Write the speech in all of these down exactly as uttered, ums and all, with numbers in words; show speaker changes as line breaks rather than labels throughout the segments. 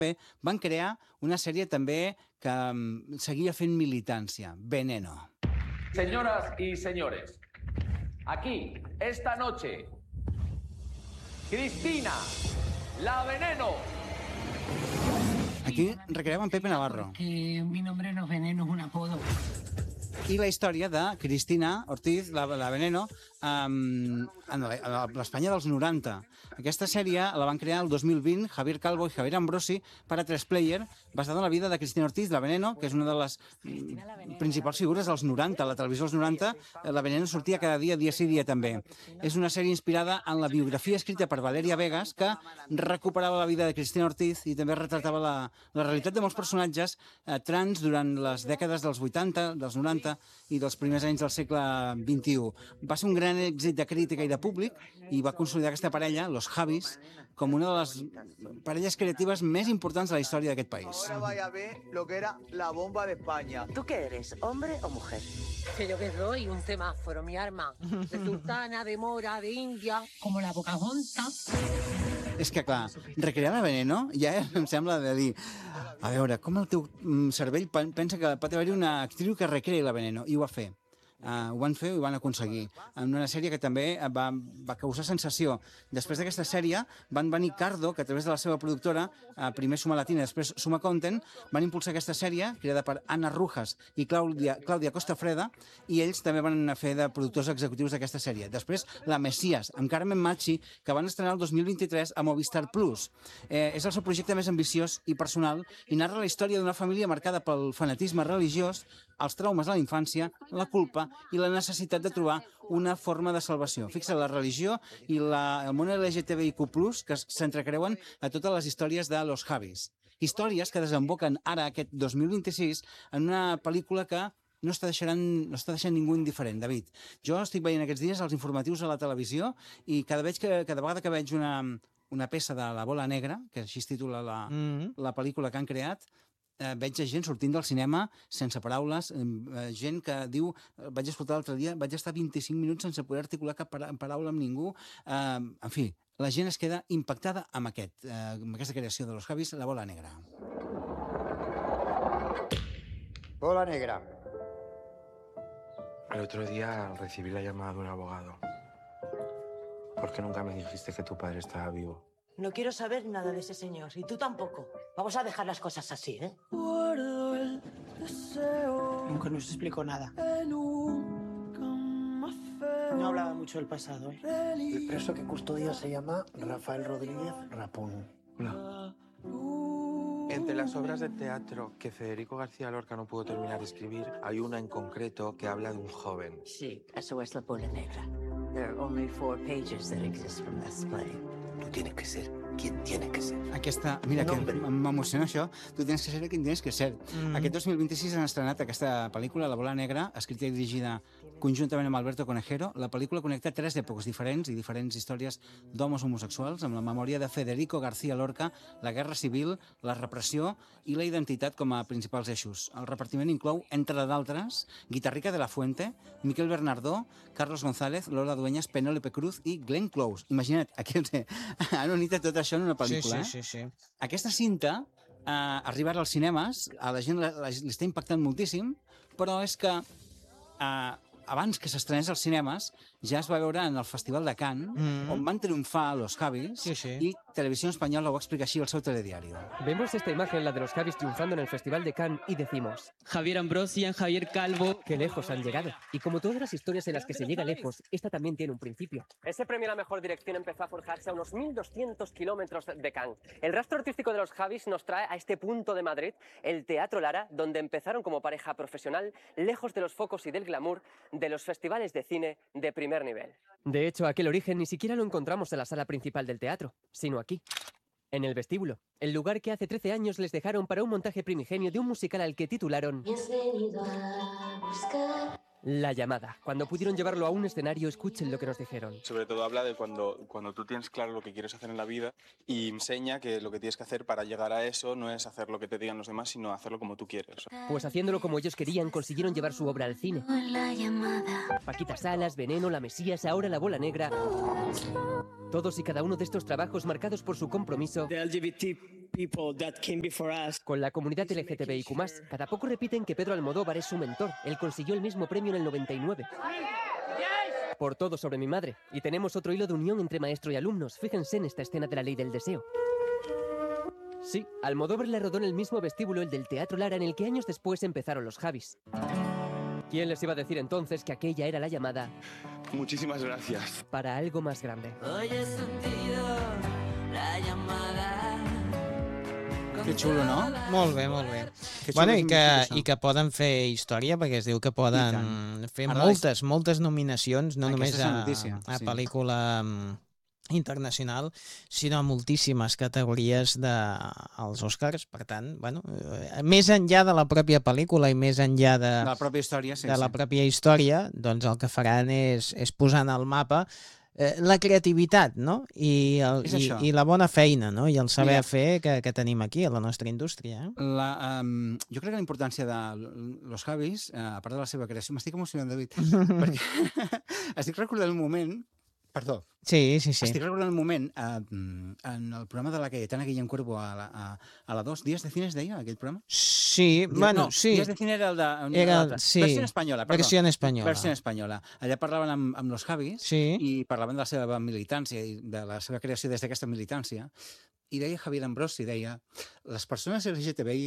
van crear una sèrie també que um, seguia fent militància, Veneno.
Señoras y señores, aquí, esta noche, Cristina, la Veneno.
Aquí recreaven Pepe Navarro.
Que mi nombre no es Veneno, es un apodo.
I la història de Cristina Ortiz, la, la Veneno, um, en l'Espanya dels noranta. Aquesta sèrie la van crear el dos mil vint Javier Calvo i Javier Ambrosi per a tres player, basada en la vida de Cristina Ortiz, la Veneno, que és una de les principals figures dels noranta. A la televisió dels noranta, la Veneno sortia cada dia, dia sí, dia també. És una sèrie inspirada en la biografia escrita per Valeria Vegas, que recuperava la vida de Cristina Ortiz i també retratava la, la realitat de molts personatges eh, trans durant les dècades dels vuitanta, dels noranta i dels primers anys del segle vint-i-u. Va ser un gran èxit de crítica i de públic i va consolidar aquesta parella, los Javis, com una de les parelles creatives més importants de la història d'aquest país.
Ahora vaya a ver lo que era la bomba de España.
¿Tú qué eres, hombre o mujer?
Que yo que soy un semáforo, mi arma. De sultana, de mora, de india, como la Pocahontas.
És que, clar, recrear la Veneno ja em sembla de dir, a veure, com el teu cervell pensa que pot haver-hi una actriu que recreï la Veneno, i ho va fer. Uh, ho van fer i ho van aconseguir. En una sèrie que també va, va causar sensació. Després d'aquesta sèrie van venir Cardo, que a través de la seva productora, uh, primer Suma Latina, després Suma Content, van impulsar aquesta sèrie, creada per Anna Rujas i Clàudia, Clàudia Costafreda, i ells també van fer de productors executius d'aquesta sèrie. Després, La Messias, amb Carmen Machi, que van estrenar el dos mil vint-i-tres a Movistar Plus. Eh, és el seu projecte més ambiciós i personal i narra la història d'una família marcada pel fanatisme religiós, els traumes de la infància, la culpa i la necessitat de trobar una forma de salvació. Fixa, la religió i la, el món L G T B I Q plus, que s'entrecreuen a totes les històries de los Javis. Històries que desemboquen ara, aquest dos mil vint-i-sis, en una pel·lícula que no està deixant, no està deixant ningú indiferent, David. Jo estic veient aquests dies els informatius a la televisió i cada, veig que, cada vegada que veig una, una peça de La Bola Negra, que així es titula la, mm-hmm. la pel·lícula que han creat, Eh, veig gent sortint del cinema sense paraules, eh, gent que diu, eh, vaig escoltar l'altre dia, vaig estar vint-i-cinc minuts sense poder articular cap para paraula amb ningú. Eh, en fi, la gent es queda impactada amb, aquest, eh, amb aquesta creació de los Javis, La Bola Negra.
Bola Negra.
El otro día recibí la llamada de un abogado. ¿Por qué nunca me dijiste que tu padre estaba vivo?
No quiero saber nada de ese señor, y tú tampoco. Vamos a dejar las cosas así, ¿eh?
Nunca nos explicó nada. No hablaba mucho del pasado, ¿eh?
El preso que custodia se llama Rafael Rodríguez Rapón.
Hola. Entre las obras de teatro que Federico García Lorca no pudo terminar de escribir, hay una en concreto que habla de un joven.
Sí, eso es La Bola Negra. There are only four pages that exist from this play.
Tú tienes que ser quien tienes que ser.
Aquesta, mira, no, que m'emociona això. Tu tens que ser quien tienes que ser. Mm. Aquest dos mil vint-i-sis han estrenat aquesta pel·lícula, La Bola Negra, escrita i dirigida conjuntament amb Alberto Conejero. La pel·lícula connecta tres èpoques diferents i diferents històries d'homes homosexuals, amb la memòria de Federico García Lorca, la guerra civil, la repressió i la identitat com a principals eixos. El repartiment inclou, entre d'altres, Guitarrica de la Fuente, Miquel Bernardó, Carlos González, Lola Dueñas, Penélope Cruz i Glenn Close. Imagina't, aquí han unit tot això en una pel·lícula.
Sí, sí, sí, sí.
Aquesta cinta, eh, arribar als cinemes, a la gent la, la, li està impactant moltíssim, però és que eh, abans que s'estrenés als cinemes, ja es va veure en el Festival de Cannes, mm. on van triomfar los Javis,
sí, sí.
i Televisió Espanyola ho va explicar així al seu telediario.
Vemos esta imagen, la de los Javis triunfando en el Festival de Cannes, y decimos:
Javier Ambrosi, Javier Calvo...
¡Qué lejos han llegado! Y como todas las historias en las que se llega lejos, esta también tiene un principio. Ese premio a la mejor dirección empezó a forjarse a unos mil doscientos kilómetros de Cannes. El rastro artístico de los Javis nos trae a este punto de Madrid, el Teatro Lara, donde empezaron como pareja profesional, lejos de los focos y del glamour de los festivales de cine de primer nivel. De hecho, aquel origen ni siquiera lo encontramos en la sala principal del teatro, sino aquí, en el vestíbulo, el lugar que hace trece años les dejaron para un montaje primigenio de un musical al que titularon
Me has venido a buscar.
La Llamada. Cuando pudieron llevarlo a un escenario, escuchen lo que nos dijeron.
Sobre todo habla de cuando, cuando tú tienes claro lo que quieres hacer en la vida y enseña que lo que tienes que hacer para llegar a eso no es hacer lo que te digan los demás, sino hacerlo como tú quieres.
Pues haciéndolo como ellos querían, consiguieron llevar su obra al cine.
La Llamada.
Paquita Salas, Veneno, La Mesías, ahora La Bola Negra. Todos y cada uno de estos trabajos marcados por su compromiso
de L G B T
Con la comunidad L G T B I Q más, cada poco repiten que Pedro Almodóvar es su mentor. Él consiguió el mismo premio en el noventa y nueve. Por todo sobre mi madre. Y tenemos otro hilo de unión entre maestro y alumnos. Fíjense en esta escena de La ley del deseo. Sí, Almodóvar le rodó en el mismo vestíbulo, el del Teatro Lara, en el que años después empezaron los Javis. ¿Quién les iba a decir entonces que aquella era la llamada?
Muchísimas gracias.
Para algo más grande.
Hoy he sentido la llamada.
Que xulo, no?
Molt bé, molt bé.
Que
Bueno,
xulo
i
és
que,
això.
i que poden fer història, perquè es diu que poden fer
Ara
moltes, moltes nominacions, no
Aquesta
només
és la
a,
notícia,
a
sí.
pel·lícula mm, internacional, sinó a moltíssimes categories dels Oscars. Per tant, bueno, eh, més enllà de la pròpia pel·lícula i més enllà de,
De la pròpia història, sí.
de la
sí.
pròpia història, doncs el que faran és, és posar en el mapa eh, la creativitat, no? I, el,
És
i,
això.
i la bona feina, no? I el saber
Mira.
fer que, que tenim aquí, a la nostra indústria. Eh?
La, um, jo crec que la importància de Los Javis, eh, a part de la seva creació, m'estic emocionant, David, perquè estic recordant un moment, perdó,
Sí, sí, sí.
estic recordant un moment eh, en el programa de la Cayetana Guillén Cuervo a la, a, a la dos, Días de Cine es deia, aquell programa?
Sí, bueno,
no,
sí.
Días de Cine era el de...
Era,
l'altre.
sí.
Versió espanyola, perdó.
Versió espanyola.
Versió espanyola. Allà parlaven amb, amb Los Javis
Sí.
i parlaven de la seva militància i de la seva creació des d'aquesta militància. I deia Javier Ambrosi, deia, les persones L G T B I,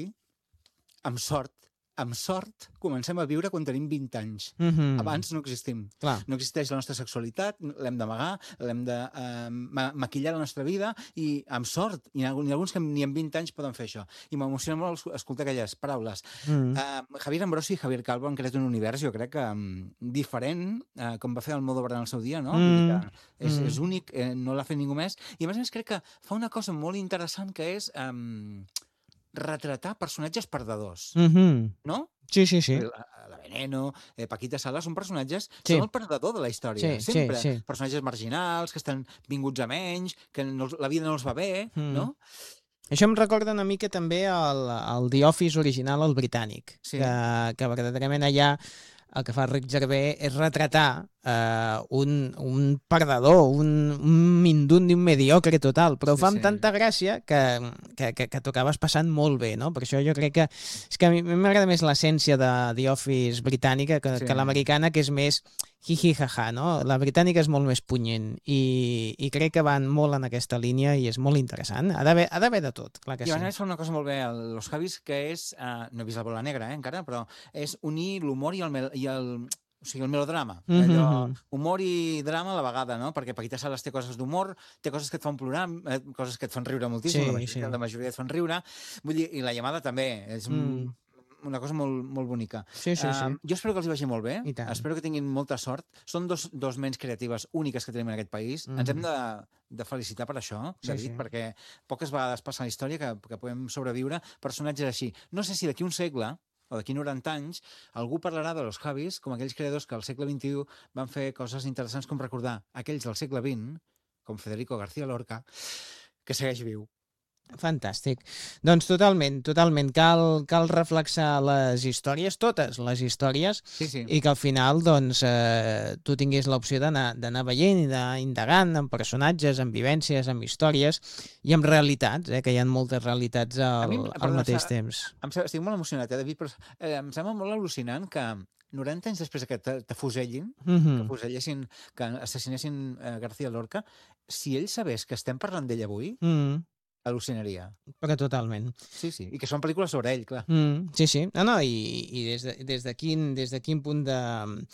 amb sort, amb sort, comencem a viure quan tenim vint anys.
Mhm.
Abans no existim.
Clar.
No existeix la nostra sexualitat, l'hem d'amagar, l'hem de eh, ma maquillar la nostra vida i amb sort, i n'hi ha alguns que ni amb vint anys poden fer això. I m'emociona molt escoltar aquelles paraules.
Mm.
Uh, Javier Ambrosi i Javier Calvo han creat un univers, jo crec que um, diferent, uh, com va fer Almodóvar en el seu dia, no?
Mm.
Vull dir que és,
Mm.
és únic, eh, no l'ha fet ningú més. I a més a més crec que fa una cosa molt interessant que és um, retratar personatges perdedors,
Mhm.
no?
Sí, sí, sí.
La, la Veneno, eh, Paquita Sala, són personatges que
Sí.
són el perdedor de la història.
Sí, sí,
Sempre.
sí.
Personatges marginals, que estan vinguts a menys, que no, els- la vida no els va bé,
Mm.
no?
Això em recorda una mica també el, el The Office original, el britànic,
Sí.
que, que verdaderament allà el que fa Rick Gervais és retratar eh, un, un perdedor, un, un mindundi, un mediocre total, però ho
Sí,
fa amb
sí.
tanta gràcia que, que, que, que t'ho acabes passant molt bé, no? Per això jo crec que és que a mi m'agrada més l'essència de The Office britànica que,
Sí.
que l'americana, que és més hi-hi, ha-ha, no? La britànica és molt més punyent i, i crec que van molt en aquesta línia i és molt interessant. Ha d'haver ha d'haver de tot, clar que
I a
sí.
més fa una cosa molt bé a Los Javis, que és, eh, no he vist la bola negra eh, encara, però és unir l'humor i el, mel- i el, o sigui, el melodrama.
Mhm.
Allò, humor i drama a la vegada, no? Perquè Paquita Salas té coses d'humor, té coses que et fan plorar, eh, coses que et fan riure moltíssim,
Sí,
la, majoria,
sí.
la majoria et fan riure. Vull dir, i la llamada també, és un,
Mm.
una cosa molt, molt bonica.
Sí, sí, sí.
Uh, jo espero que els hi vagi molt bé,
I tant.
espero que tinguin molta sort. Són dos, dos ments creatives úniques que tenim en aquest país.
Mhm.
Ens hem de, de felicitar per això,
Sí,
David,
sí.
perquè poques vegades passa en la història que, que podem sobreviure personatges així. No sé si d'aquí un segle o d'aquí noranta anys, algú parlarà de Los Javis com aquells creadors que al segle vint-i-u van fer coses interessants com recordar aquells del segle vint, com Federico García Lorca, que segueix viu.
Fantàstic. Doncs totalment, totalment. Cal, cal reflexar les històries, totes les històries,
Sí, sí.
i que al final doncs, eh, tu tinguis l'opció d'anar d'anar veient i d'anar indagant en personatges, en vivències, en històries i en realitats, eh, que hi ha moltes realitats al,
mi,
al
perdona,
mateix
sa-
temps.
Em sembla, estic molt emocionat, eh, David, però eh, em sembla molt al·lucinant que noranta anys després que te- t'afusellin,
Mhm.
que fusellessin, que assassinessin eh, García Lorca, si ell sabés que estem parlant d'ell avui,
Mm,
al·lucinaria.
però totalment.
Sí, sí. I que són pel·lícules sobre ell, clar.
Mm, sí, sí. No, no, i, i des, de, des, de quin, des de quin punt de,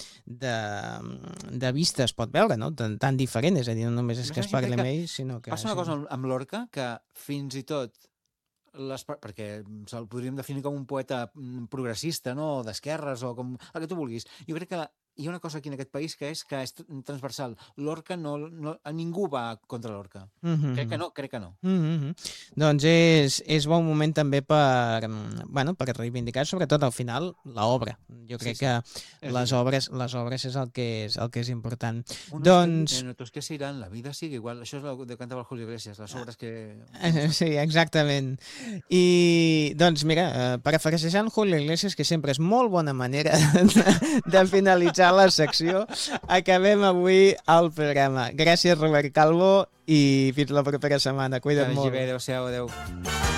de, de vista es pot veure, no? Tan, tan diferent, és a dir, no només és
A més
que
a
es
més, jo
parli
crec
amb
que
ell, sinó que...
Passa una
sí.
cosa amb- amb Lorca que fins i tot les, par- perquè se'l podríem definir com un poeta mm, progressista, no? D'esquerres o com el que tu vulguis. Jo crec que hi ha una cosa aquí en aquest país que és que és transversal. Lorca no, no a ningú va contra Lorca.
Mhm.
Crec que no, crec que no.
Mm-hmm. Doncs és, és bon moment també per, mm, bueno, per reivindicar sobretot al final l'obra. Jo crec
Sí, sí.
que
És
les
igual.
obres, les obres és el que és, el que és important.
Unos
Doncs...
que vienen, otros que se irán, la vida sigue igual. Això és el que cantava el Julio Iglesias, les obres que...
Sí, exactament. I, doncs, mira, eh, parafrasejant Julio Iglesias, que sempre és molt bona manera de, de finalitzar la secció, acabem avui el programa. Gràcies, Robert Calvo, i fins la propera setmana.
Que
Cuida't
vagi
molt.
bé, adéu-siau, adéu.